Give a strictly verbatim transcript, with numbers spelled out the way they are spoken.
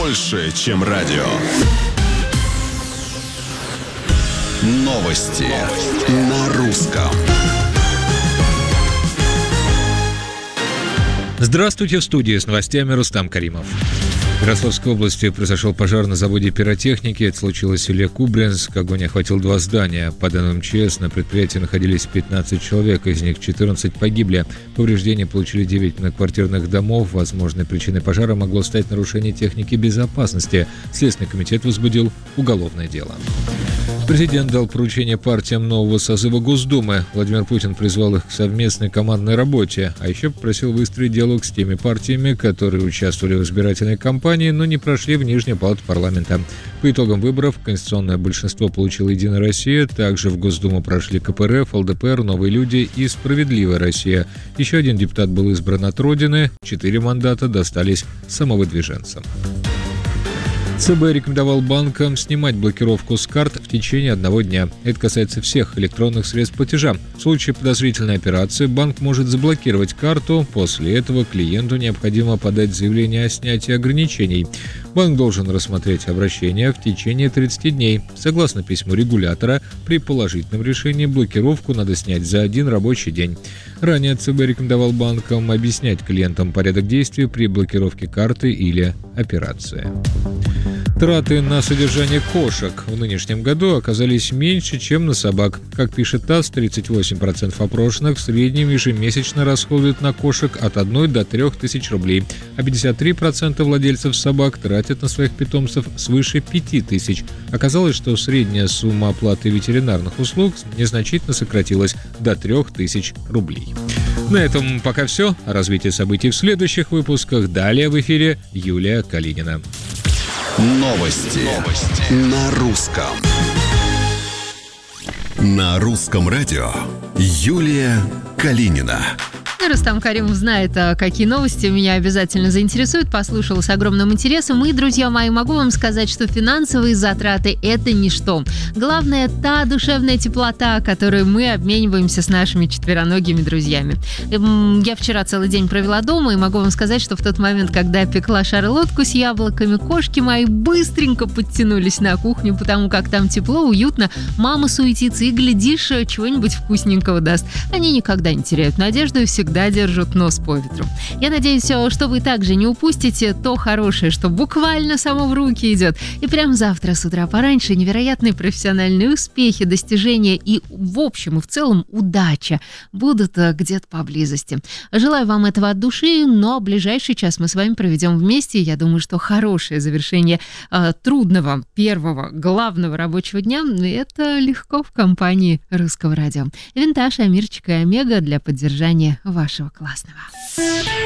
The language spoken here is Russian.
больше, чем радио. Новости, Новости. На русском. Здравствуйте, в студии с новостями Рустам Каримов. В Ярославской области произошел пожар на заводе пиротехники. Это случилось в селе Кубринск. Огонь охватил два здания. По данным МЧС, на предприятии находились пятнадцать человек, из них четырнадцать погибли. Повреждения получили девять многоквартирных домов. Возможной причиной пожара могло стать нарушение техники безопасности. Следственный комитет возбудил уголовное дело. Президент дал поручение партиям нового созыва Госдумы. Владимир Путин призвал их к совместной командной работе, а еще попросил выстроить диалог с теми партиями, которые участвовали в избирательной кампании, но не прошли в Нижнюю палату парламента. По итогам выборов конституционное большинство получила «Единая Россия», также в Госдуму прошли КПРФ, ЛДПР, «Новые люди» и «Справедливая Россия». Еще один депутат был избран от Родины, четыре мандата достались самовыдвиженцам. ЦБ рекомендовал банкам снимать блокировку с карт в течение одного дня. Это касается всех электронных средств платежа. В случае подозрительной операции банк может заблокировать карту. После этого клиенту необходимо подать заявление о снятии ограничений. Банк должен рассмотреть обращение в течение тридцати дней. Согласно письму регулятора, при положительном решении блокировку надо снять за один рабочий день. Ранее ЦБ рекомендовал банкам объяснять клиентам порядок действий при блокировке карты или операции. Траты на содержание кошек в нынешнем году оказались меньше, чем на собак. Как пишет ТАСС, тридцать восемь процентов опрошенных в среднем ежемесячно расходуют на кошек от одной до трех тысяч рублей, а пятьдесят три процента владельцев собак тратят на своих питомцев свыше пяти тысяч. Оказалось, что средняя сумма оплаты ветеринарных услуг незначительно сократилась до трех тысяч рублей. На этом пока все. О развитии событий в следующих выпусках. Далее в эфире Юлия Калинина. Новости. Новости. На русском. На русском радио Юлия Калинина. Рустам Каримов знает, какие новости меня обязательно заинтересуют. Послушала с огромным интересом. И, друзья мои, могу вам сказать, что финансовые затраты – это ничто. Главное – та душевная теплота, которой мы обмениваемся с нашими четвероногими друзьями. Я вчера целый день провела дома, и могу вам сказать, что в тот момент, когда я пекла шарлотку с яблоками, кошки мои быстренько подтянулись на кухню, потому как там тепло, уютно. Мама суетится и, глядишь, чего-нибудь вкусненького даст. Они никогда не теряют надежду и всегда держат нос по ветру. Я надеюсь, что вы также не упустите то хорошее, что буквально само в руки идет. И прямо завтра с утра пораньше невероятные профессиональные успехи, достижения и в общем и в целом удача будут где-то поблизости. Желаю вам этого от души, но ближайший час мы с вами проведем вместе. Я думаю, что хорошее завершение э, трудного первого главного рабочего дня – это легко в компании Русского радио. Винтаж, Амирчик и Омега для поддержания вашего классного.